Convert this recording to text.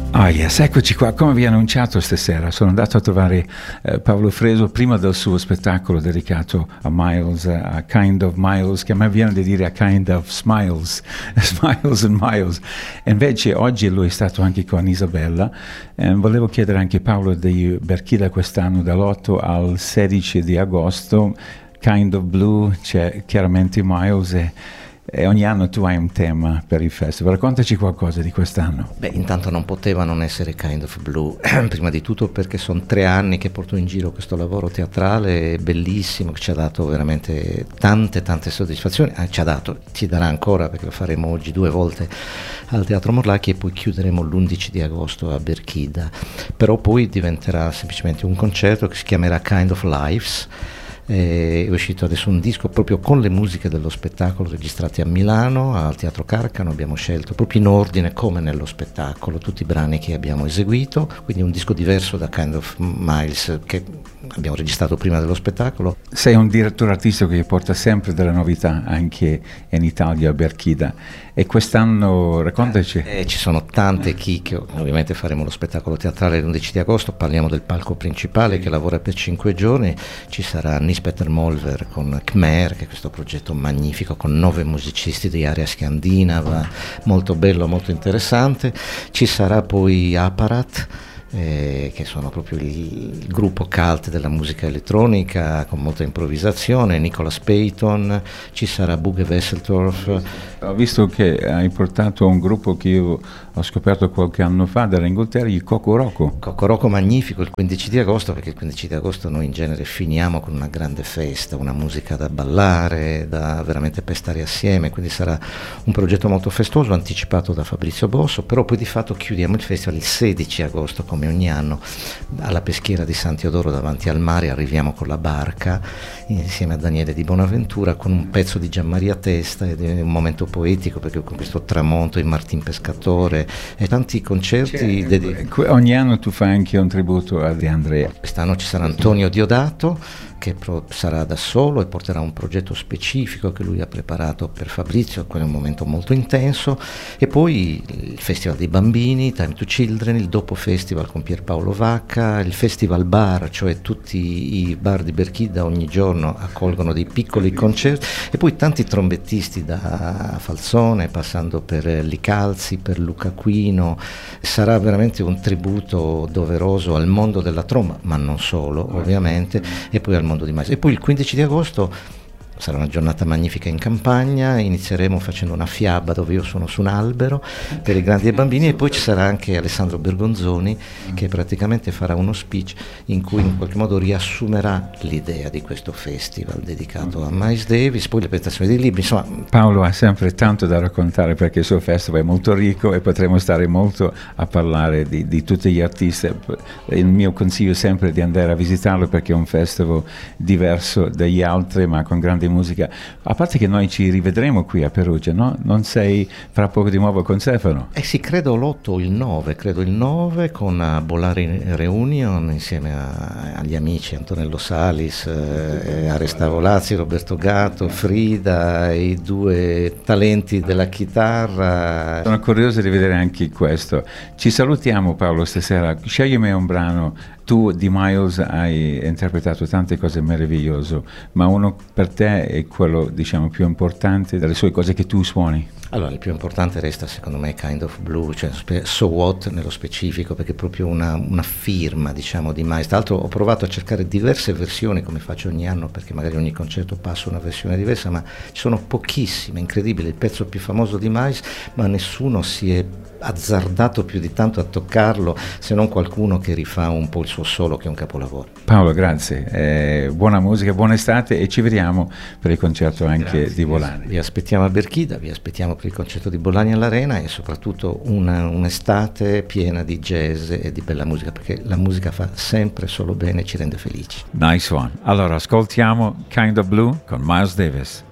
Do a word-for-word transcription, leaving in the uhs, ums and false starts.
Ah yes, eccoci qua, come vi ho annunciato stasera sono andato a trovare eh, Paolo Freso prima del suo spettacolo dedicato a Miles, a Kind of Miles, che a me viene di dire a Kind of Smiles, Smiles and Miles, e invece oggi lui è stato anche con Isabella. Eh, volevo chiedere anche a Paolo di Berchida quest'anno dall'otto al sedici di agosto, Kind of Blue, c'è chiaramente Miles e E ogni anno tu hai un tema per il festival. Raccontaci qualcosa di quest'anno. Beh, intanto non poteva non essere Kind of Blue, prima di tutto perché sono tre anni che porto in giro questo lavoro teatrale bellissimo, che ci ha dato veramente tante tante soddisfazioni, eh, ci ha dato, ci darà ancora, perché lo faremo oggi due volte al Teatro Morlacchi e poi chiuderemo l'undici di agosto a Berchida, però poi diventerà semplicemente un concerto che si chiamerà Kind of Lives. È uscito adesso un disco proprio con le musiche dello spettacolo registrate a Milano al Teatro Carcano. Abbiamo scelto proprio in ordine come nello spettacolo tutti i brani che abbiamo eseguito, quindi un disco diverso da Kind of Miles che abbiamo registrato prima dello spettacolo. Sei un direttore artistico che porta sempre delle novità anche in Italia a Berchida, e quest'anno raccontaci. Eh, ci sono tante chicche, ovviamente faremo lo spettacolo teatrale l'undici di agosto, parliamo del palco principale che lavora per cinque giorni, ci sarà Nils Petter Molver con Khmer, che è questo progetto magnifico con nove musicisti di area scandinava, molto bello, molto interessante. Ci sarà poi Aparat, Eh, che sono proprio il, il gruppo cult della musica elettronica con molta improvvisazione, Nicholas Payton, ci sarà Bugge Wesseltorf. Ho visto che hai portato un gruppo che io ho scoperto qualche anno fa dall'Inghilterra, il Cocoroco. Cocoroco magnifico il quindici di agosto, perché il quindici di agosto noi in genere finiamo con una grande festa, una musica da ballare, da veramente per stare assieme, quindi sarà un progetto molto festoso anticipato da Fabrizio Bosso, però poi di fatto chiudiamo il festival il sedici agosto come ogni anno alla peschiera di San Teodoro davanti al mare. Arriviamo con la barca insieme a Daniele Di Bonaventura con un pezzo di Gianmaria Testa ed è un momento poetico, perché con questo tramonto in Martin Pescatore e tanti concerti dedicati. Ogni anno tu fai anche un tributo a De Andrea. Quest'anno ci sarà Antonio Diodato che pro- sarà da solo e porterà un progetto specifico che lui ha preparato per Fabrizio, quello è un momento molto intenso, e poi il Festival dei Bambini, Time to Children, il dopo festival con Pierpaolo Vacca, il Festival Bar, cioè tutti i bar di Berchida ogni giorno accolgono dei piccoli concerti, e poi tanti trombettisti da Falzone passando per Licalzi, per Luca Quino. Sarà veramente un tributo doveroso al mondo della tromba, ma non solo ovviamente, e poi al mondo di Miles. E poi il quindici di agosto sarà una giornata magnifica in campagna, inizieremo facendo una fiaba dove io sono su un albero per i grandi e i bambini, e poi ci sarà anche Alessandro Bergonzoni che praticamente farà uno speech in cui in qualche modo riassumerà l'idea di questo festival dedicato a Miles Davis, poi le presentazioni dei libri, insomma. Paolo ha sempre tanto da raccontare perché il suo festival è molto ricco e potremo stare molto a parlare di, di tutti gli artisti. Il mio consiglio è sempre di andare a visitarlo perché è un festival diverso dagli altri ma con grande musica, a parte che noi ci rivedremo qui a Perugia, no? Non sei fra poco di nuovo con Stefano? Eh sì, credo l'otto o il nove, credo il nove con uh, Bolari Reunion insieme a, agli amici Antonello Salis, eh, Aresta Volazzi, Roberto Gatto, Frida, i due talenti della chitarra. Sono curioso di vedere anche questo. Ci salutiamo Paolo stasera, sceglimi un brano. Tu di Miles hai interpretato tante cose meravigliose, ma uno per te è quello, diciamo, più importante delle sue cose che tu suoni. Allora, il più importante resta secondo me Kind of Blue, cioè So What nello specifico, perché è proprio una, una firma, diciamo, di Miles. Tra l'altro ho provato a cercare diverse versioni, come faccio ogni anno, perché magari ogni concerto passo una versione diversa, ma ci sono pochissime, incredibile, il pezzo più famoso di Miles, ma nessuno si è azzardato più di tanto a toccarlo, se non qualcuno che rifà un po' il suo solo, che è un capolavoro. Paolo, grazie, eh, buona musica, buona estate, e ci vediamo per il concerto anche grazie, di Bolani. Vi aspettiamo a Berchida, vi aspettiamo per il concerto di Bolani all'Arena, e soprattutto una, un'estate piena di jazz e di bella musica, perché la musica fa sempre solo bene e ci rende felici. Nice one. Allora ascoltiamo Kind of Blue con Miles Davis.